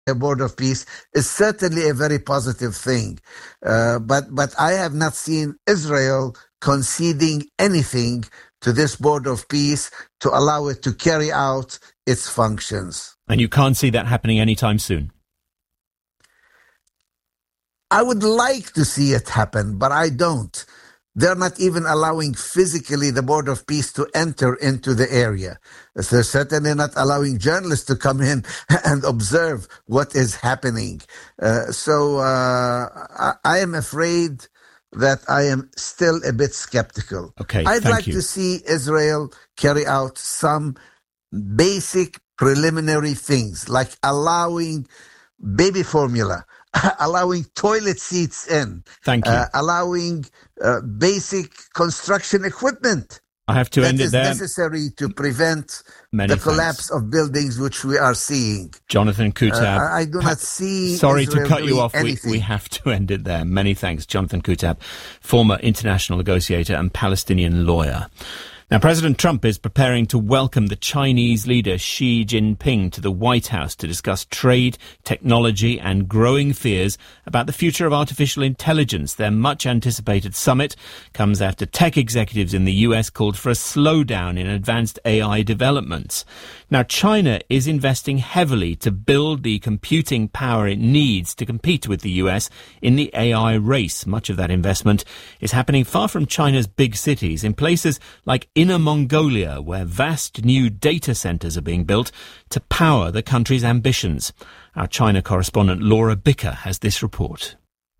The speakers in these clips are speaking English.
Board of Peace is certainly a very positive thing. But I have not seen Israel conceding anything to this Board of Peace to allow it to carry out its functions. And you can't see that happening anytime soon? I would like to see it happen, but I don't. They're not even allowing physically the Board of Peace to enter into the area. They're certainly not allowing journalists to come in and observe what is happening. So I am afraid that I am still a bit skeptical. Okay, I'd like to see Israel carry out some basic preliminary things, like allowing baby formula, allowing toilet seats in, allowing basic construction equipment. I have to end it there. That is necessary to prevent the collapse of buildings, which we are seeing. Jonathan Kutab. I do not see. Sorry Israel to cut you off. Anything. We have to end it there. Many thanks, Jonathan Kutab, former international negotiator and Palestinian lawyer. Now, President Trump is preparing to welcome the Chinese leader Xi Jinping to the White House to discuss trade, technology and growing fears about the future of artificial intelligence. Their much-anticipated summit comes after tech executives in the US called for a slowdown in advanced AI developments. Now, China is investing heavily to build the computing power it needs to compete with the US in the AI race. Much of that investment is happening far from China's big cities, in places like Inner Mongolia, where vast new data centres are being built to power the country's ambitions. Our China correspondent Laura Bicker has this report.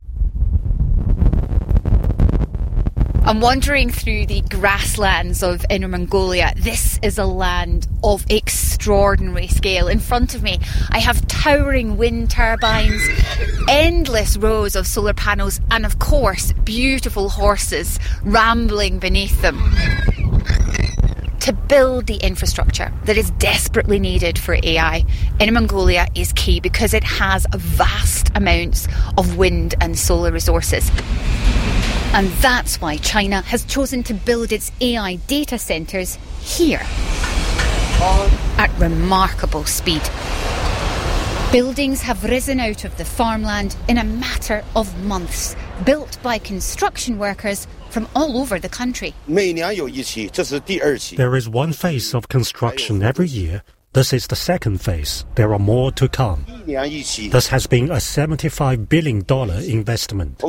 I'm wandering through the grasslands of Inner Mongolia. This is a land of extraordinary scale. In front of me, I have towering wind turbines, endless rows of solar panels, and of course, beautiful horses rambling beneath them. To build the infrastructure that is desperately needed for AI, Inner Mongolia is key because it has vast amounts of wind and solar resources. And that's why China has chosen to build its AI data centres here at remarkable speed. Buildings have risen out of the farmland in a matter of months, built by construction workers from all over the country. There is one phase of construction every year. This is the second phase. There are more to come. This has been a $75 billion investment.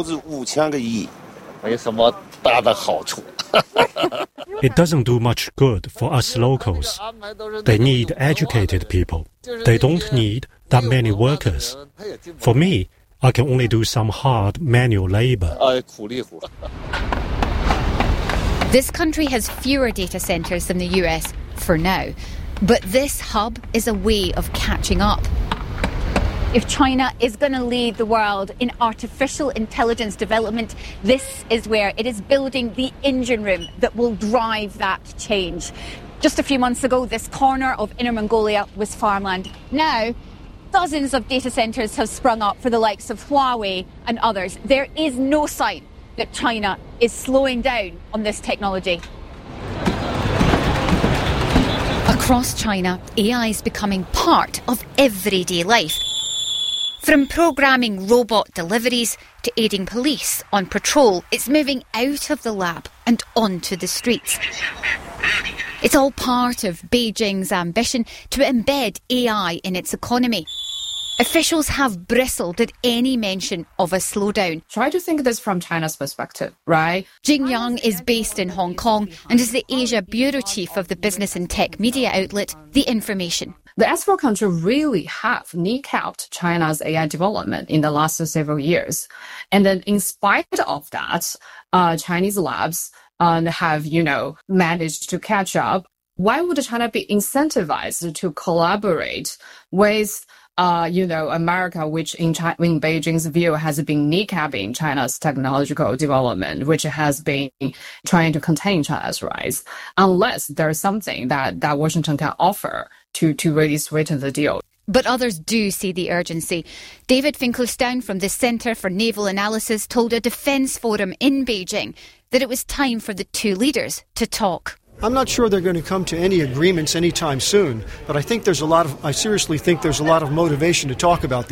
It doesn't do much good for us locals. They need educated people. They don't need that many workers. For me, I can only do some hard manual labor. This country has fewer data centres than the US for now, but this hub is a way of catching up. If China is going to lead the world in artificial intelligence development, this is where it is building the engine room that will drive that change. Just a few months ago, this corner of Inner Mongolia was farmland. Now, dozens of data centres have sprung up for the likes of Huawei and others. There is no sign that China is slowing down on this technology. Across China, AI is becoming part of everyday life. From programming robot deliveries to aiding police on patrol, it's moving out of the lab and onto the streets. It's all part of Beijing's ambition to embed AI in its economy. Officials have bristled at any mention of a slowdown. Try to think this from China's perspective, right? Jing Yang is based in Hong Kong and is the Asia bureau chief of the business and tech media outlet The Information. The S4 country really have kneecapped China's AI development in the last several years. And then in spite of that, Chinese labs have, managed to catch up. Why would China be incentivized to collaborate with America, which in Beijing's view has been kneecapping China's technological development, which has been trying to contain China's rise, unless there's something that Washington can offer to really sweeten the deal. But others do see the urgency. David Finkelstein from the Centre for Naval Analysis told a defence forum in Beijing that it was time for the two leaders to talk. I'm not sure they're going to come to any agreements anytime soon, but I seriously think there's a lot of motivation to talk about